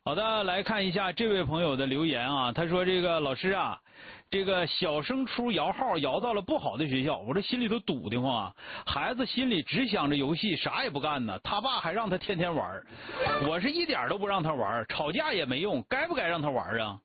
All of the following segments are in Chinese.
好的，来看一下这位朋友的留言啊，他说这个老师啊，这个小升初摇号摇到了不好的学校，我这心里头堵得慌啊，孩子心里只想着游戏，啥也不干呢，他爸还让他天天玩，我是一点都不让他玩，吵架也没用，该不该让他玩啊？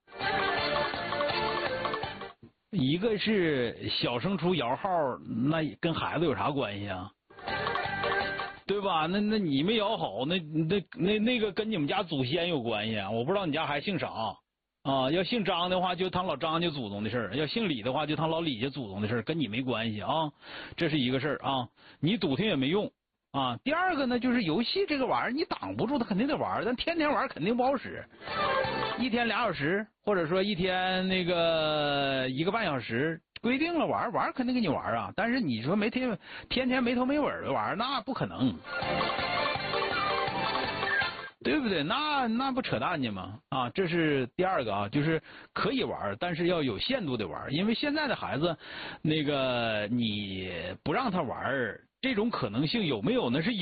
一个是小升初摇号，那跟孩子有啥关系啊？对吧？那你没摇好，那个跟你们家祖先有关系啊！我不知道你家还姓啥啊？要姓张的话，就他老张家祖宗的事儿；要姓李的话，就他老李家祖宗的事儿，跟你没关系啊。这是一个事儿啊，你堵听也没用啊。第二个呢，就是游戏这个玩意儿，你挡不住，他肯定得玩，但天天玩肯定不好使。一天2小时，或者说一天那个1个半小时。规定了玩肯定给你玩啊，但是你说天天没头没尾的玩，那不可能，对不对？那不扯淡呢吗？啊，这是第二个啊，就是可以玩，但是要有限度的玩，因为现在的孩子，那个你不让他玩，这种可能性有没有呢？是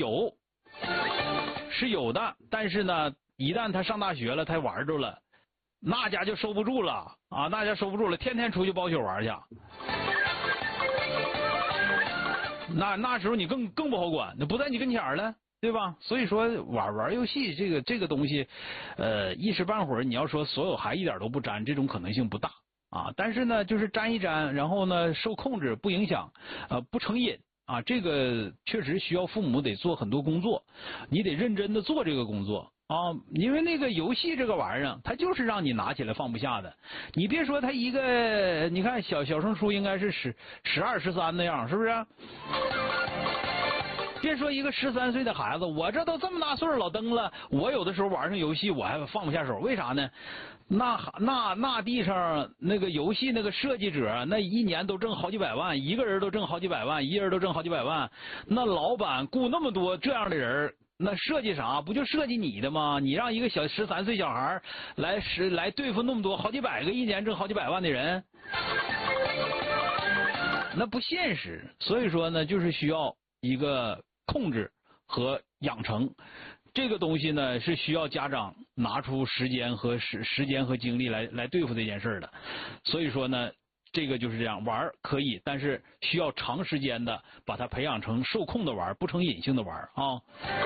有的，但是呢，一旦他上大学了，他玩着了。那家就收不住了啊！那家收不住了，天天出去包宿玩去。那时候你更不好管，那不在你跟前了，对吧？所以说玩游戏这个东西，一时半会儿你要说所有孩一点都不沾，这种可能性不大啊。但是呢，就是沾一沾，然后呢受控制，不影响，不成瘾啊。这个确实需要父母得做很多工作，你得认真的做这个工作。啊，因为那个游戏这个玩意儿，它就是让你拿起来放不下的。你别说他一个，你看小升初应该是12、13那样，是不是？别说一个13岁的孩子，我这都这么大岁数老登了，我有的时候玩上游戏我还放不下手，为啥呢？那地上那个游戏那个设计者，那一年都挣好几百万，一个人都挣好几百万，一人都挣好几百万，那老板雇那么多这样的人。那设计啥？不就设计你的吗？你让一个13岁小孩来对付那么多好几百个一年挣好几百万的人，那不现实。所以说呢，就是需要一个控制和养成。这个东西呢，是需要家长拿出时间和精力来对付这件事的。所以说呢，这个就是这样，玩可以，但是需要长时间的把它培养成受控的玩，不成瘾性的玩啊。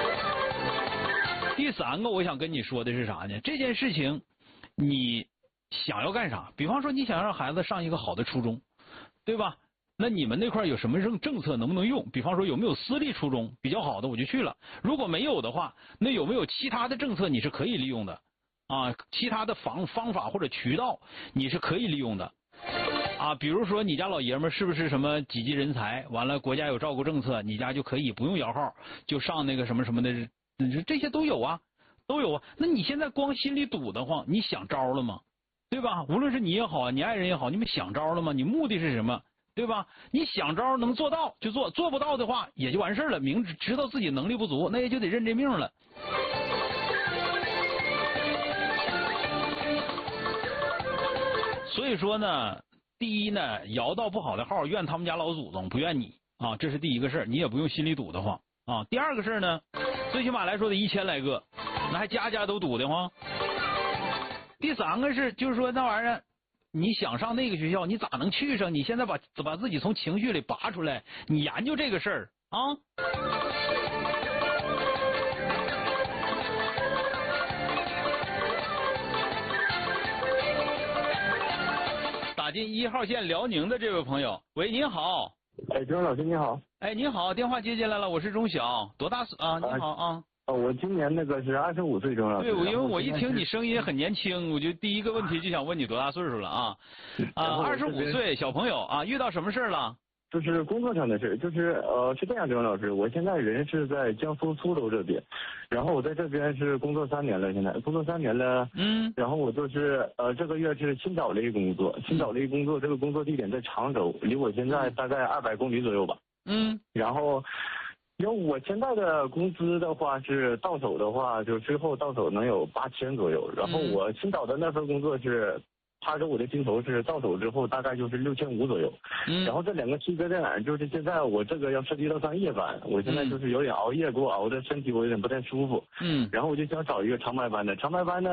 第三个我想跟你说的是啥呢？这件事情你想要干啥？比方说你想让孩子上一个好的初中，对吧？那你们那块有什么政策能不能用？比方说有没有私立初中比较好的我就去了，如果没有的话，那有没有其他的政策你是可以利用的啊？其他的方法或者渠道你是可以利用的啊？比如说你家老爷们是不是什么几级人才，完了国家有照顾政策，你家就可以不用摇号就上那个什么什么的，这些都有啊。那你现在光心里堵得慌，你想招了吗？对吧？无论是你也好，你爱人也好，你们想招了吗？你目的是什么？对吧？你想招能做到就做，做不到的话也就完事了。明知道自己能力不足，那也就得认这命了。所以说呢，第一呢，摇到不好的号，怨他们家老祖宗，不怨你啊，这是第一个事儿，你也不用心里堵得慌啊。第二个事儿呢，最起码来说得1000来个，那还家家都堵得慌。第三个是，就是说那玩意儿，你想上那个学校，你咋能去上？你现在把自己从情绪里拔出来，你研究这个事儿啊。打进1号线辽宁的这位朋友，喂，您好。 哎，钟老师你好。 哎，您好，电话接进来了，我是钟晓，多大岁啊？你好啊。 我今年那个是25岁，钟老师。 对，因为我一听你声音很年轻，我就第一个问题就想问你多大岁数了啊？25岁小朋友啊，遇到什么事了？ 就是工作上的事，就是是这样，钟老师，我现在人是在江苏苏州这边，然后我在这边是工作3年了，现在工作3年了，然后我就是这个月是新找了一个工作，这个工作地点在常州，离我现在大概200公里左右吧，然后因为我现在的工资的话是到手的话，就最后到手能有8000左右，然后我新找的那份工作是。他给我的薪酬是到手之后大概就是6500左右，然后这两个区别在哪儿？就是现在我这个要涉及到上夜班，我现在就是有点熬夜，给我熬的身体我有点不太舒服，然后我就想找一个长白班的，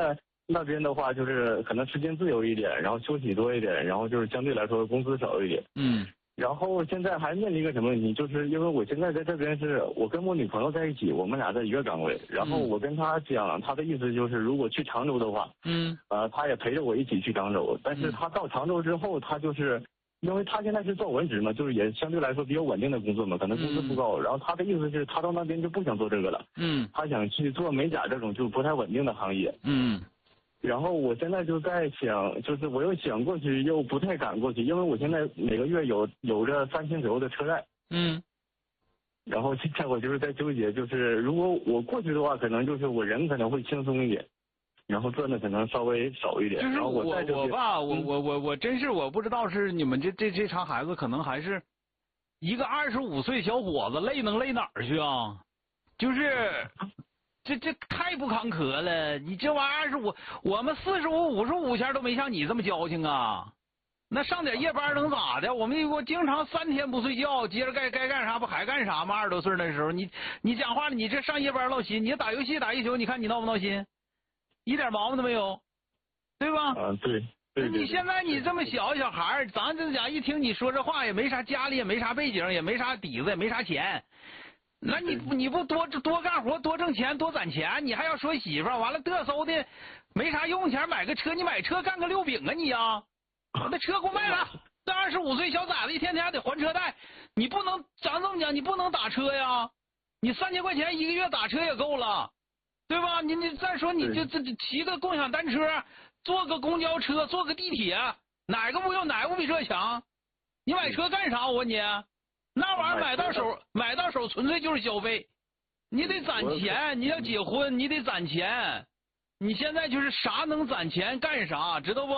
那边的话就是可能时间自由一点，然后休息多一点，然后就是相对来说工资少一点。然后现在还面临一个什么问题，就是因为我现在在这边是我跟我女朋友在一起，我们俩在一个岗位，然后我跟她讲，她的意思就是如果去常州的话，她也陪着我一起去常州，但是她到常州之后，她就是因为她现在是做文职嘛，就是也相对来说比较稳定的工作嘛，可能工资不高，然后她的意思是她到那边就不想做这个了，她想去做美甲这种就不太稳定的行业。然后我现在就在想，就是我又想过去，又不太敢过去，因为我现在每个月有着3000左右的车贷。然后现在我就是在纠结，就是如果我过去的话，可能就是我人可能会轻松一点，然后赚的可能稍微少一点。 就是我吧，我真是我不知道是你们这茬孩子可能还是一个25岁小伙子累能累哪儿去啊？就是。这太不坎坷了！你这玩意儿我们45、55前都没像你这么矫情啊！那上点夜班能咋的？我经常3天不睡觉，接着该干啥不还干啥吗？20多岁那时候，你讲话了，你这上夜班闹心，你打游戏打一宿，你看你闹不闹心？一点毛病都没有，对吧？ 对。 你现在你这么小孩，咱这讲一听你说这话也没啥，家里也没啥背景，也没啥底子，也没啥钱。那你不多干活多挣钱多攒钱，你还要说媳妇儿完了嘚瑟的没啥用钱买个车，你买车干个溜饼啊你啊！那车给我卖了，这25岁小崽子一天天还得还车贷，你不能咱这么讲，你不能打车呀，你3000块钱一个月打车也够了，对吧？你再说你这骑个共享单车，坐个公交车，坐个地铁，哪个不比这强？你买车干啥？我问你。那玩意儿买到手纯粹就是消费，你得攒钱，你要结婚你得攒钱，你现在就是啥能攒钱干啥，知道不？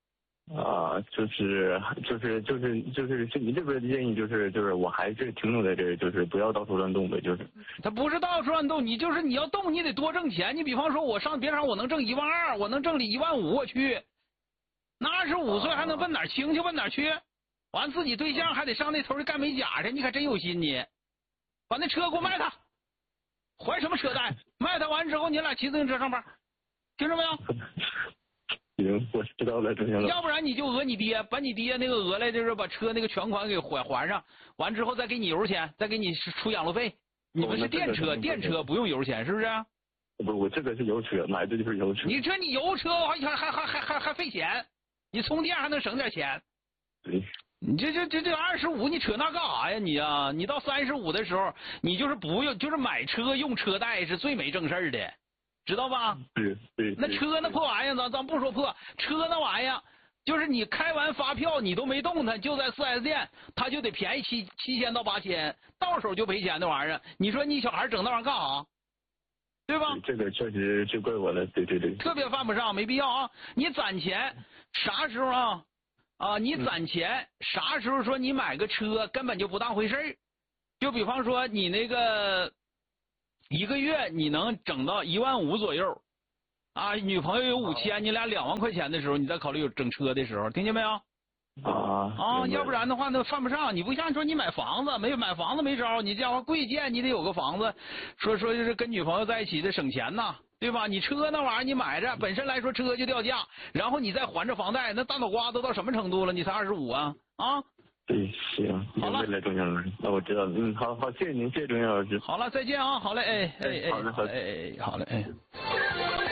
就是你这边的建议就是我还是停留在这，就是不要到处乱动呗，就是。 他不是到处乱动，你要动你得多挣钱，你比方说我上别场我能挣12000，我能挣里15000，我去，那25岁还能奔哪清去奔哪去？完自己对象还得上那头去干美甲去，你可真有心你！把那车给我卖他，还什么车贷？卖他完之后，你俩骑自行车上班，听着没有？ 行，我知道了，郑先生。 要不然你就讹你爹，把你爹那个讹来，就是把车那个全款给还上，完之后再给你油钱，再给你出养路费。你们是电车不用油钱是不是？ 不，我这个是油车，买的就是油车。 你油车还费钱，你充电还能省点钱。 对。 你这25，你扯那干啥呀你啊？你到35的时候，你就是不用，就是买车用车贷是最没正事的，知道吧？ 对。 那车那破玩意儿，咱不说破，车那玩意儿，就是你开完发票你都没动它，就在4S店，他就得便宜7000到8000，到手就赔钱的玩意儿。你说你小孩整那玩意儿干啥？对吧？ 这个确实就怪我了，对。 特别犯不上，没必要啊！你攒钱啥时候啊？你攒钱啥时候说你买个车根本就不当回事儿，就比方说你那个一个月你能整到15000左右，女朋友有5000，你俩2万块钱的时候，你再考虑有整车的时候，听见没有？要不然的话那犯不上。你不像说你买房子买房子没招，你这样贵贱你得有个房子，说就是跟女朋友在一起的省钱呐。对吧？你车那玩意儿你买着，本身来说车就掉价，然后你再还着房贷，那大脑瓜都到什么程度了？你才25啊？ 对，行，好了，钟先生，那我知道了。好，谢谢您，谢谢钟老师。 好了，再见啊！好嘞， 好的， 好嘞，